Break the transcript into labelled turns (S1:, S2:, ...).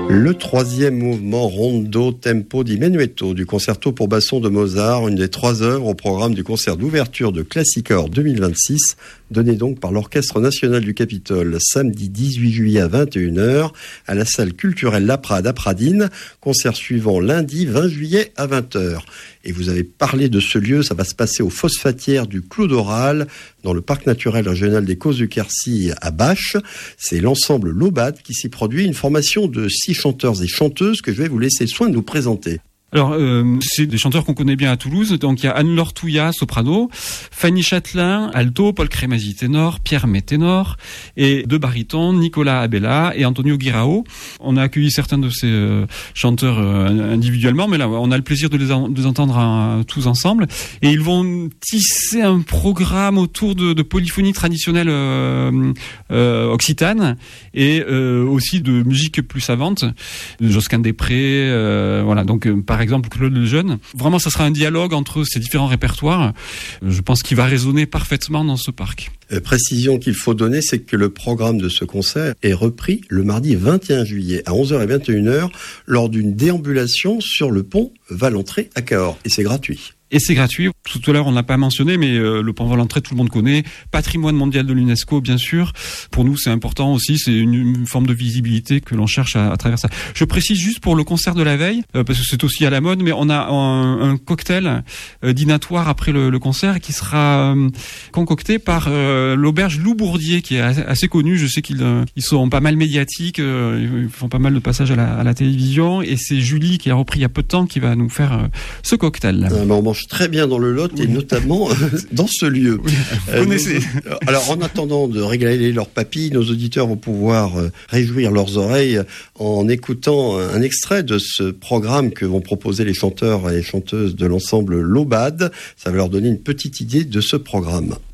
S1: Le troisième mouvement rondo tempo di menuetto du concerto pour basson de Mozart, une des 3 œuvres au programme du concert d'ouverture de Classicore 2026, donné donc par l'Orchestre National du Capitole samedi 18 juillet à 21h à la salle culturelle La Prade à Pradines, concert suivant lundi 20 juillet à 20h. Et vous avez parlé de ce lieu, ça va se passer aux Phosphatières du Clos d'Oral, dans le parc naturel régional des Causses du Quercy à Bache. C'est l'ensemble Lobad qui s'y produit, une formation de 6 chanteurs et chanteuses que je vais vous laisser le soin de nous présenter.
S2: Alors, c'est des chanteurs qu'on connaît bien à Toulouse. Donc, il y a Anne-Laure Touillat, soprano, Fanny Châtelain, alto, Paul Crémazie, ténor, Pierre May, ténor, et 2 barytons, Nicolas Abella et Antonio Guirao. On a accueilli certains de ces chanteurs individuellement, mais là, on a le plaisir de les entendre tous ensemble. Et ils vont tisser un programme autour de polyphonie traditionnelle occitane et aussi de musique plus savante, Josquin des Prés, voilà. Donc, par exemple, Claude Lejeune. Vraiment, ça sera un dialogue entre ces différents répertoires. Je pense qu'il va résonner parfaitement dans ce parc.
S1: Précision qu'il faut donner, c'est que le programme de ce concert est repris le mardi 21 juillet à 11h et 21h lors d'une déambulation sur le pont Valentré à Cahors. Et c'est gratuit.
S2: Et c'est gratuit. Tout à l'heure, on l'a pas mentionné, mais le pont Valentré, tout le monde connaît. Patrimoine mondial de l'UNESCO, bien sûr. Pour nous, c'est important aussi. C'est une forme de visibilité que l'on cherche à travers ça. Je précise juste pour le concert de la veille, parce que c'est aussi à la mode, mais on a un cocktail dînatoire après le concert qui sera concocté par l'auberge Loup Bourdier, qui est assez connu. Je sais qu'ils sont pas mal médiatiques. Ils font pas mal de passages à la télévision. Et c'est Julie, qui a repris il y a peu de temps, qui va nous faire ce cocktail.
S1: On mange très bien dans le Lot, oui. Et notamment dans ce lieu.
S2: Oui, vous connaissez.
S1: Alors, en attendant de régaler leurs papilles, nos auditeurs vont pouvoir réjouir leurs oreilles en écoutant un extrait de ce programme que vont proposer les chanteurs et chanteuses de l'ensemble Lobad. Ça va leur donner une petite idée de ce programme.